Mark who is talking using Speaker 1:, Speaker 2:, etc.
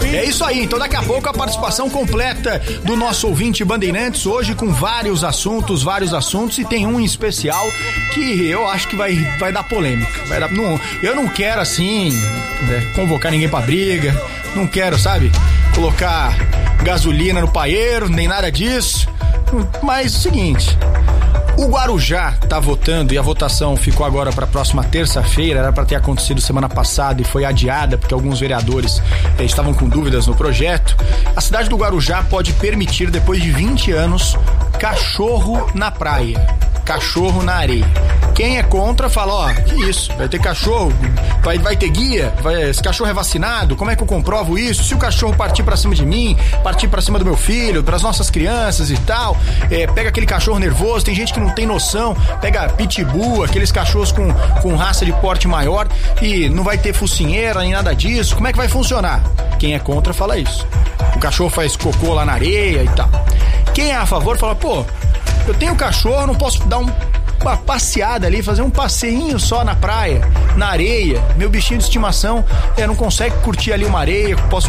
Speaker 1: É isso aí, então daqui a pouco a participação completa do nosso ouvinte Bandeirantes, hoje com vários assuntos, e tem um em especial que eu acho que vai dar polêmica. Eu não quero, assim, convocar ninguém pra briga, não quero, sabe, colocar gasolina no paeiro, nem nada disso, mas é o seguinte... O Guarujá tá votando e a votação ficou agora para a próxima terça-feira, era para ter acontecido semana passada e foi adiada porque alguns vereadores estavam com dúvidas no projeto. A cidade do Guarujá pode permitir, depois de 20 anos, cachorro na praia, cachorro na areia. Quem é contra fala, que isso, vai ter cachorro, vai ter guia, esse cachorro é vacinado, como é que eu comprovo isso? Se o cachorro partir pra cima de mim, partir pra cima do meu filho, pras nossas crianças e tal, pega aquele cachorro nervoso, tem gente que não tem noção, pega pitbull, aqueles cachorros com raça de porte maior e não vai ter focinheira nem nada disso, como é que vai funcionar? Quem é contra fala isso. O cachorro faz cocô lá na areia e tal. Quem é a favor fala, eu tenho cachorro, não posso dar uma passeada ali, fazer um passeinho só na praia, na areia. Meu bichinho de estimação não consegue curtir ali uma areia, posso